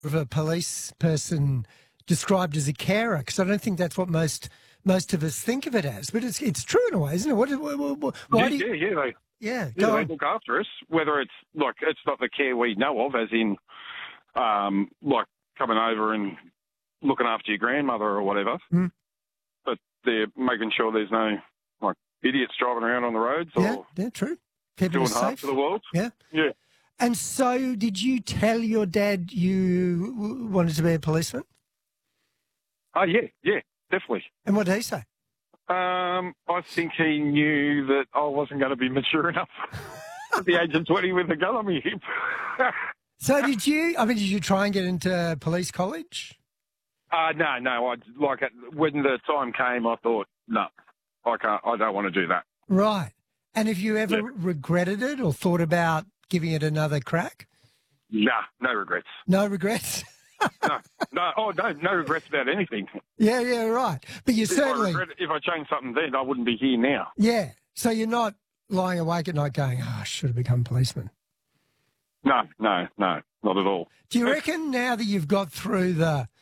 of a police person described as a carer, because I don't think that's what most of us think of it as. But it's true in a way, isn't it? Why do you... They look after us, whether it's like it's not the care we know of, as in like coming over and looking after your grandmother or whatever, but they're making sure there's no like idiots driving around on the roads or true. Keeping doing us harm safe. to the world. Yeah. And so, did you tell your dad you wanted to be a policeman? Oh yeah, definitely. And what did he say? I think he knew that I wasn't going to be mature enough at the age of 20 with a gun on my hip. So did you try and get into police college? No. When the time came, I thought, no, I can't. I don't want to do that. Right. And have you ever regretted it or thought about giving it another crack? Nah, no regrets. No regrets? No regrets about anything. Yeah, right. But you certainly... If I changed something then, I wouldn't be here now. Yeah. So you're not lying awake at night going, I should have become a policeman. No, not at all. Do you reckon now that you've got through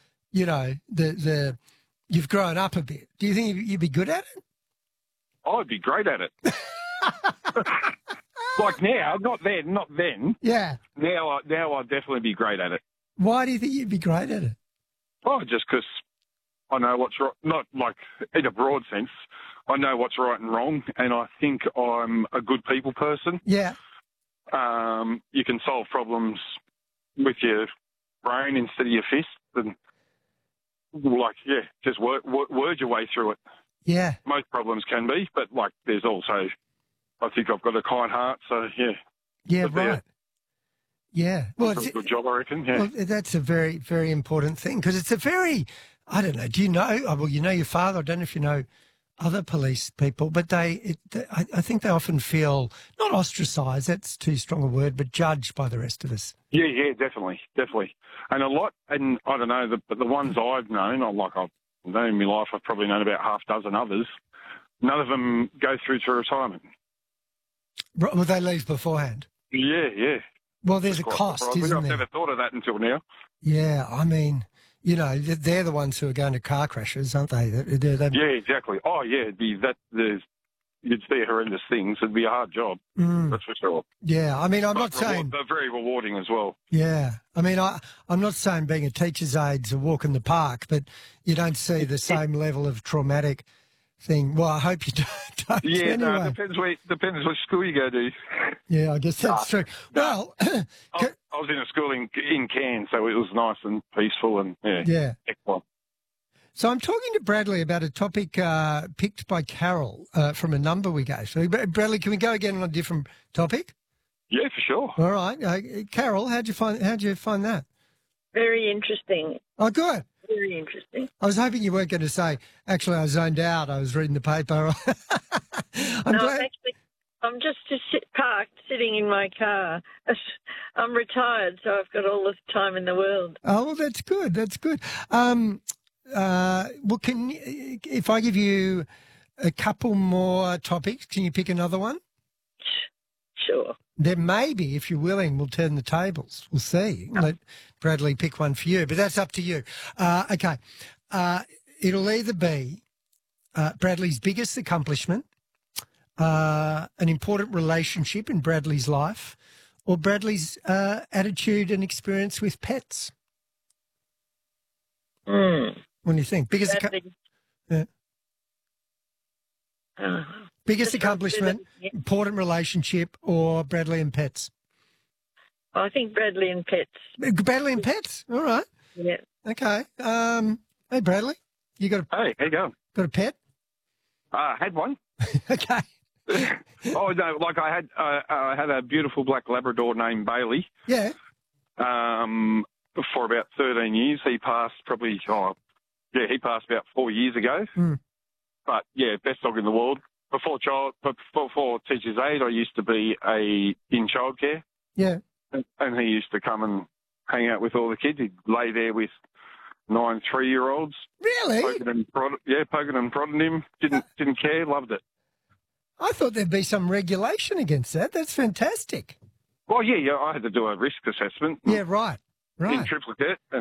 you've grown up a bit, do you think you'd be good at it? I'd be great at it. Like now, not then. Yeah. Now I'd definitely be great at it. Why do you think you'd be great at it? Oh, just because I know what's right, not like in a broad sense. I know what's right and wrong, and I think I'm a good people person. Yeah. You can solve problems with your brain instead of your fist, and just word your way through it. Yeah. Most problems can be, but there's also, I think I've got a kind heart, so yeah. Yeah, right. Yeah. Well, it's a good job, I reckon. Yeah. Well, that's a very, very important thing because it's a very, I don't know, do you know, well, you know your father, I don't know if you know other police people, but I think they often feel, not ostracised, that's too strong a word, but judged by the rest of us. Yeah, definitely. And a lot, and I don't know, but the ones I've known, I've known in my life, I've probably known about half a dozen others, none of them go through to retirement. Well, they leave beforehand? Yeah. Well, there's a cost, isn't there? I've never thought of that until now. Yeah, I mean, you know, they're the ones who are going to car crashes, aren't they? Yeah, exactly. Oh, yeah, you'd see horrendous things. It'd be a hard job, that's for sure. Yeah, I mean, I'm not saying... They're very rewarding as well. Yeah, I mean, I'm not saying being a teacher's aid's a walk in the park, but you don't see the same level of traumatic thing. Well, I hope you don't yeah, anyway. No, it depends which school you go to. Yeah, I guess that's true. Well... I was in a school in Cairns, so it was nice and peaceful and, yeah. Excellent. So I'm talking to Bradley about a topic picked by Carol from a number we gave. So, Bradley, can we go again on a different topic? Yeah, for sure. All right. Carol, how'd you find that? Very interesting. Oh, good. Very interesting. I was hoping you weren't going to say, actually, I zoned out. I was reading the paper. I'm just parked, sitting in my car. I'm retired, so I've got all the time in the world. Oh, well, that's good. That's good. Well, if I give you a couple more topics, can you pick another one? Sure. Then maybe, if you're willing, we'll turn the tables. We'll see. Let Bradley pick one for you, but that's up to you. Okay. It'll either be Bradley's biggest accomplishment, an important relationship in Bradley's life, or Bradley's attitude and experience with pets. What do you think? Biggest accomplishment, important relationship, or Bradley and pets? I think Bradley and pets. Bradley and pets? All right. Yeah. Okay. Hey, Bradley, you got Hey, how you going? Got a pet? I had one. Okay. Oh no! I had a beautiful black Labrador named Bailey. Yeah. For about 13 years, he passed he passed about 4 years ago. But yeah, best dog in the world. Before teacher's aid, I used to be in childcare. Yeah. And he used to come and hang out with all the kids. He'd lay there with 9 3-year-olds. Really? Poking and prodding him. Didn't care. Loved it. I thought there'd be some regulation against that. That's fantastic. Well, yeah, I had to do a risk assessment. Yeah, right. Right. in triplicate.